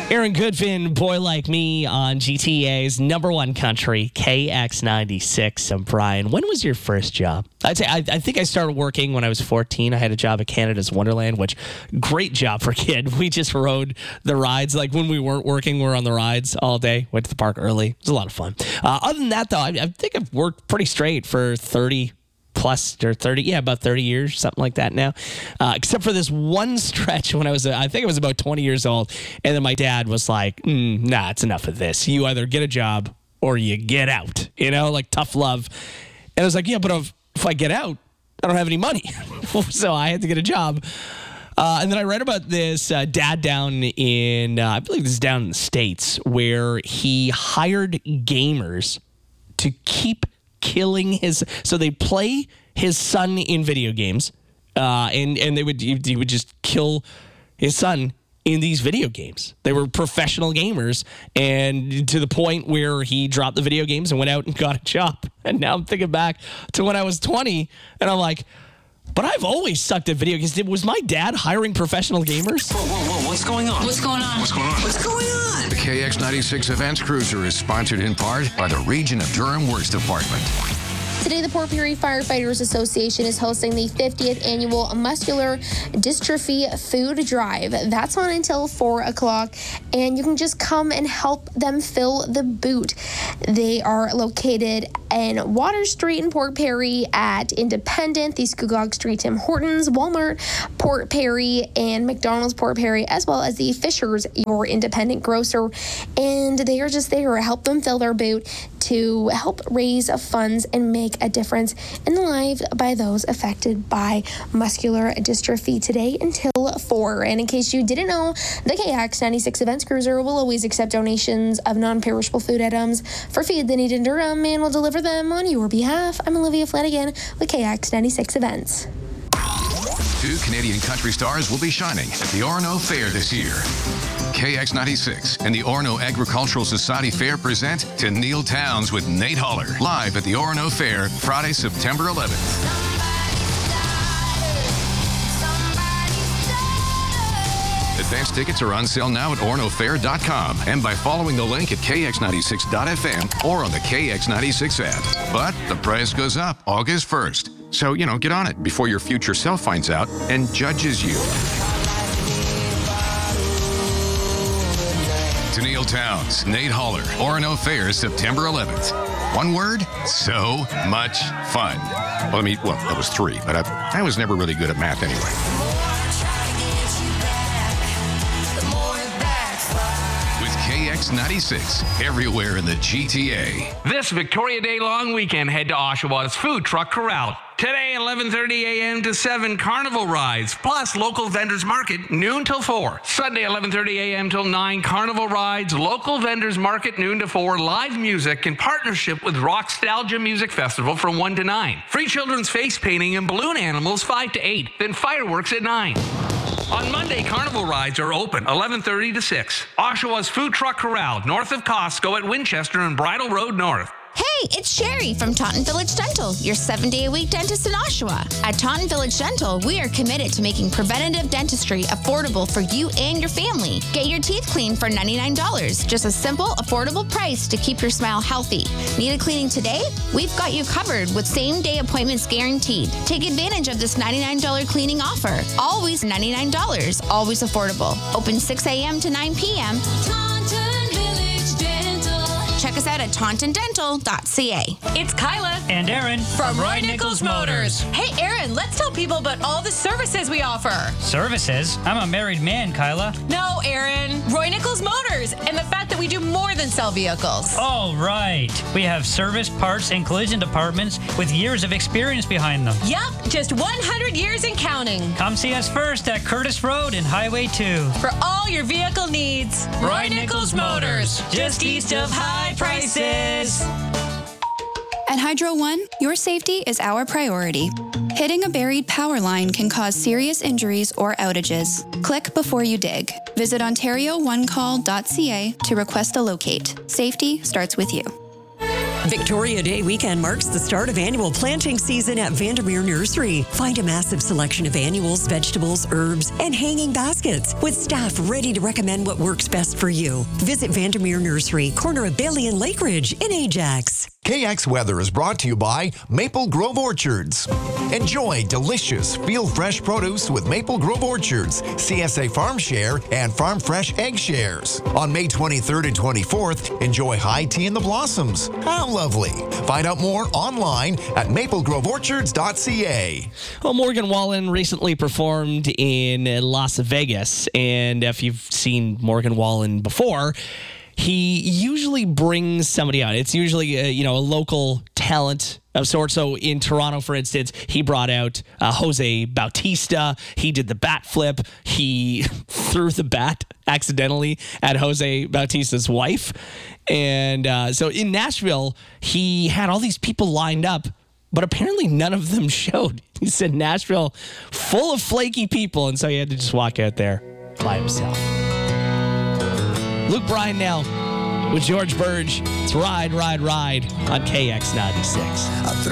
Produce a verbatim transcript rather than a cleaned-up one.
Aaron Goodfin, Boy Like Me on G T A's number one country, K X ninety-six. I'm Brian. When was your first job? I'd say I, I think I started working when I was fourteen. I had a job at Canada's Wonderland, which great job for a kid. We just rode the rides. Like when we weren't working, we were on the rides all day. Went to the park early. It was a lot of fun. Uh, other than that, though, I, I think I've worked pretty straight for thirty plus or thirty, yeah, about thirty years, something like that now. Uh, except for this one stretch when I was, uh, I think I was about twenty years old. And then my dad was like, mm, nah, it's enough of this. You either get a job or you get out, you know, like tough love. And I was like, yeah, but if, if I get out, I don't have any money. So I had to get a job. Uh, and then I read about this uh, dad down in, uh, I believe this is down in the States, where he hired gamers to keep killing his, so they play his son in video games, uh, and and they would he would just kill his son in these video games. They were professional gamers, and to the point where he dropped the video games and went out and got a job. And now I'm thinking back to when I was twenty, and I'm like, but I've always sucked at video games. Was my dad hiring professional gamers? Whoa, whoa, whoa, what's going on? What's going on? What's going on? What's going on? The K X ninety-six Events Cruiser is sponsored in part by the Region of Durham Works Department. Today, the Port Perry Firefighters Association is hosting the fiftieth Annual Muscular Dystrophy Food Drive. That's on until four o'clock, and you can just come and help them fill the boot. They are located in Water Street in Port Perry, at Independent, the Scugog Street Tim Hortons, Walmart, Port Perry, and McDonald's Port Perry, as well as the Fisher's, your independent grocer. And they are just there to help them fill their boot to help raise funds and make a difference in the lives by those affected by muscular dystrophy today until four. And in case you didn't know, the K X ninety-six Events Cruiser will always accept donations of non-perishable food items for Feed the Need in Durham and will deliver them on your behalf. I'm Olivia Flanagan with K X ninety-six Events. Two Canadian country stars will be shining at the Orono Fair this year. K X ninety-six and the Orono Agricultural Society Fair present To Neil Towns with Nate Holler, live at the Orono Fair, Friday, September eleventh. Advance tickets are on sale now at orono fair dot com and by following the link at k x ninety-six dot f m or on the K X ninety-six app. But the price goes up August first. So, you know, get on it before your future self finds out and judges you. To Neil Towns, Nate Holler, Orono Fair, September eleventh. One word, so much fun. Well, I mean, well, that was three, but I, I was never really good at math anyway. K X ninety-six, everywhere in the G T A. This Victoria Day long weekend, head to Oshawa's Food Truck Corral. Today, eleven thirty a.m. to seven, carnival rides, plus local vendors market, noon till four. Sunday, eleven thirty a.m. till nine, carnival rides, local vendors market, noon to four, live music in partnership with Rockstalgia Music Festival from one to nine. Free children's face painting and balloon animals, five to eight, then fireworks at nine. On Monday, carnival rides are open, eleven thirty to six. Oshawa's Food Truck Corral, north of Costco at Winchester and Bridle Road North. Hey, it's Sherry from Taunton Village Dental, your seven-day-a-week dentist in Oshawa. At Taunton Village Dental, we are committed to making preventative dentistry affordable for you and your family. Get your teeth cleaned for ninety-nine dollars, just a simple, affordable price to keep your smile healthy. Need a cleaning today? We've got you covered with same-day appointments guaranteed. Take advantage of this ninety-nine dollars cleaning offer. Always ninety-nine dollars, always affordable. Open six a.m. to nine p.m. Check us out at taunton dental dot c a. It's Kyla and Aaron from Roy Nichols Motors. Hey, Aaron, let's tell people about all the services we offer. Services? I'm a married man, Kyla. No, Aaron. Roy Nichols Motors and the fact that we do more than sell vehicles. Oh, right. We have service, parts, and collision departments with years of experience behind them. Yup, just one hundred years and counting. Come see us first at Curtis Road and Highway two. For all your vehicle needs. Roy Nichols Motors, just east of High Prices. At Hydro One, your safety is our priority. Hitting a buried power line can cause serious injuries or outages. Click before you dig. Visit ontario one call dot c a to request a locate. Safety starts with you. Victoria Day weekend marks the start of annual planting season at Vandermeer Nursery. Find a massive selection of annuals, vegetables, herbs, and hanging baskets with staff ready to recommend what works best for you. Visit Vandermeer Nursery, corner of Bailey and Lake Ridge in Ajax. K X Weather is brought to you by Maple Grove Orchards. Enjoy delicious, feel fresh produce with Maple Grove Orchards, C S A Farm Share, and Farm Fresh Egg Shares. On May twenty-third and twenty-fourth, enjoy high tea in the blossoms. How lovely. Find out more online at maple grove orchards dot c a. Well, Morgan Wallen recently performed in Las Vegas, and if you've seen Morgan Wallen before, he usually brings somebody out. It's usually a, you know, a local talent of sorts. So in Toronto, for instance, he brought out uh, Jose Bautista. He did the bat flip. He threw the bat accidentally at Jose Bautista's wife. And uh, so in Nashville, he had all these people lined up, but apparently none of them showed. He said Nashville full of flaky people, and so he had to just walk out there by himself. Luke Bryan now with George Burge. It's Ride, Ride, Ride on K X ninety-six.